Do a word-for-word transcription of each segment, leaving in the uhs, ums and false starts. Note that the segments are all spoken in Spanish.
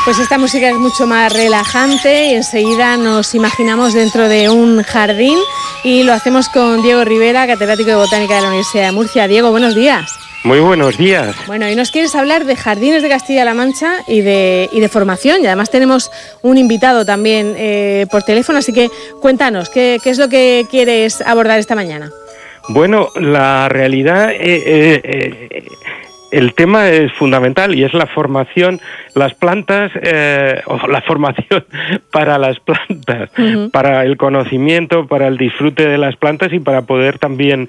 Pues esta música es mucho más relajante y enseguida nos imaginamos dentro de un jardín y lo hacemos con Diego Rivera, catedrático de Botánica de la Universidad de Murcia. Diego, buenos días. Muy buenos días. Bueno, hoy nos quieres hablar de jardines de Castilla-La Mancha y de, y de formación, y además tenemos un invitado también eh, por teléfono, así que cuéntanos, ¿qué, qué es lo que quieres abordar esta mañana? Bueno, la realidad, eh, eh, eh, el tema es fundamental y es la formación, las plantas, eh, o la formación para las plantas, uh-huh. para el conocimiento, para el disfrute de las plantas y para poder también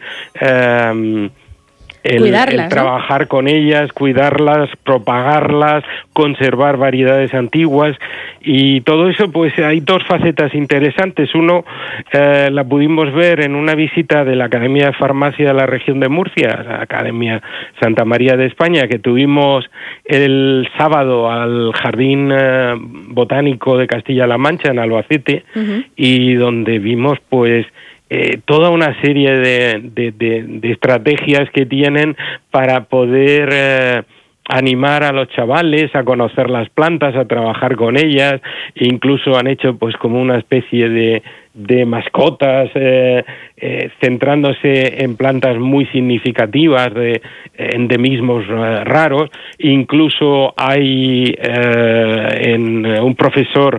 eh, el, Cuidarlas, el trabajar ¿no? con ellas, cuidarlas, propagarlas, conservar variedades antiguas y todo eso. Pues hay dos facetas interesantes. Uno, eh, la pudimos ver en una visita de la Academia de Farmacia de la región de Murcia, la Academia Santa María de España, que tuvimos el sábado al Jardín eh, Botánico de Castilla-La Mancha en Albacete, uh-huh. y donde vimos pues Eh, toda una serie de, de, de, de estrategias que tienen para poder eh, animar a los chavales a conocer las plantas, a trabajar con ellas, e incluso han hecho pues como una especie de, de mascotas eh, eh, centrándose en plantas muy significativas de endemismos eh, raros. Incluso hay eh, en un profesor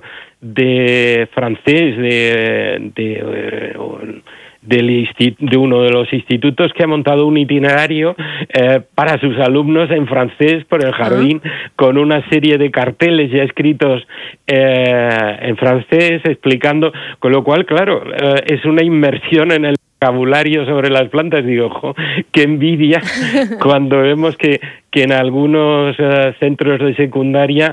de francés de, de, de, de uno de los institutos que ha montado un itinerario eh, para sus alumnos en francés por el jardín, uh-huh. con una serie de carteles ya escritos eh, en francés explicando, con lo cual, claro, eh, es una inmersión en el vocabulario sobre las plantas. Digo, ojo, qué envidia cuando vemos que, que en algunos uh, centros de secundaria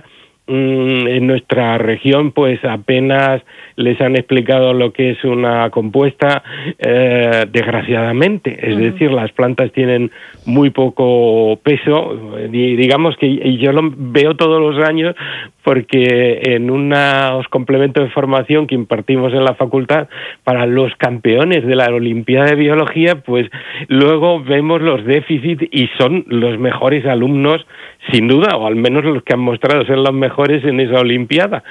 en nuestra región pues apenas les han explicado lo que es una compuesta, eh, desgraciadamente, es uh-huh. decir, las plantas tienen muy poco peso, digamos que y yo lo veo todos los años porque en unos complementos de formación que impartimos en la facultad para los campeones de la Olimpiada de Biología, pues luego vemos los déficits y son los mejores alumnos sin duda, o al menos los que han mostrado ser los mejores en esa Olimpiada.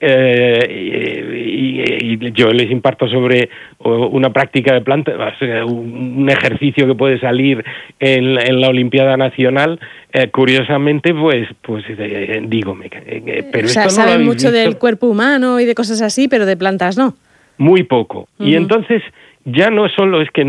Eh, y, y, y yo les imparto sobre una práctica de plantas, un ejercicio que puede salir en, en la Olimpiada Nacional. Eh, curiosamente, pues, pues eh, digo, me, eh, pero o sea, esto no saben lo mucho visto. Del cuerpo humano y de cosas así, pero de plantas no. Muy poco. Uh-huh. Y entonces ya no solo es que